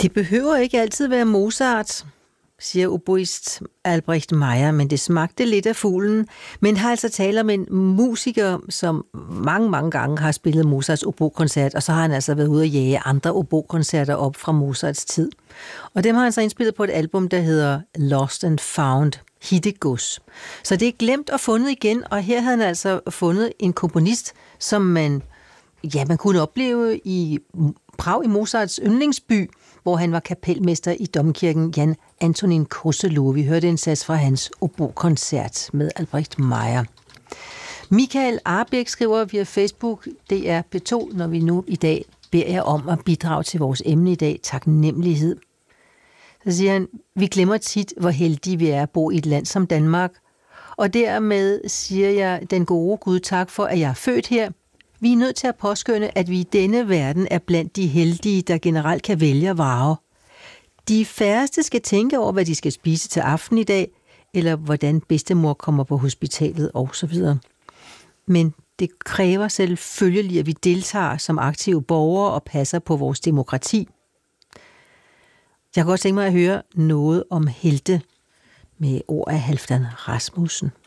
Det behøver ikke altid være Mozart, siger oboist Albrecht Meyer, men det smagte lidt af fuglen, men har altså talt om en musiker, som mange gange har spillet Mozarts obokoncert, og så har han altså været ude at jage andre obokoncerter op fra Mozarts tid. Og dem har han så indspillet på et album, der hedder Lost and Found, Hittegods. Så det er glemt og fundet igen, og her havde han altså fundet en komponist, som man kunne opleve i Prag, i Mozarts yndlingsby, hvor han var kapelmester i domkirken, Jan Antonín Kosellew. Vi hørte en sats fra hans obokoncert med Albrecht Meyer. Michael Arbæk skriver via Facebook, DR P2, når vi nu i dag beder jer om at bidrage til vores emne i dag, taknemmelighed. Så siger han, vi glemmer tit, hvor heldige vi er at bo i et land som Danmark. Og dermed siger jeg, den gode Gud, tak for, at jeg er født her. Vi er nødt til at påskønne, at vi i denne verden er blandt de heldige, der generelt kan vælge at vrage. De færreste skal tænke over, hvad de skal spise til aften i dag, eller hvordan bedstemor kommer på hospitalet osv. Men det kræver selvfølgelig, at vi deltager som aktive borgere og passer på vores demokrati. Jeg kan godt tænke mig at høre noget om helte med ord af Halfdan Rasmussen.